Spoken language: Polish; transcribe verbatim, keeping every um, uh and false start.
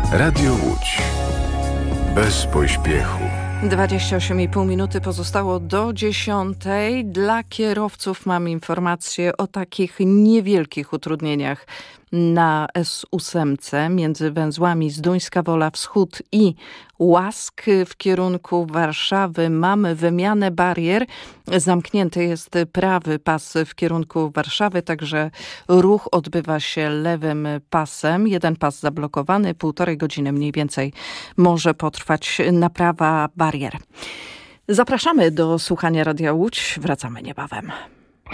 Radio Łódź. Bez pośpiechu. dwadzieścia osiem i pół minuty pozostało do dziesiątej. Dla kierowców mam informację o takich niewielkich utrudnieniach na S osiem między węzłami Zduńska Wola Wschód i Łask w kierunku Warszawy. Mamy wymianę barier. Zamknięty jest prawy pas w kierunku Warszawy, także ruch odbywa się lewym pasem. Jeden pas zablokowany, półtorej godziny mniej więcej może potrwać naprawa barier. Zapraszamy do słuchania Radia Łódź. Wracamy niebawem.